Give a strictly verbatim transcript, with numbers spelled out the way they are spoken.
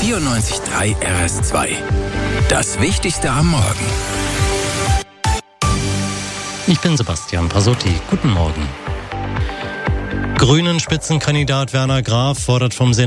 vierundneunzig Komma drei R S zwei. Das Wichtigste am Morgen. Ich bin Sebastian Pasotti. Guten Morgen. Grünen Spitzenkandidat Werner Graf fordert vom Senat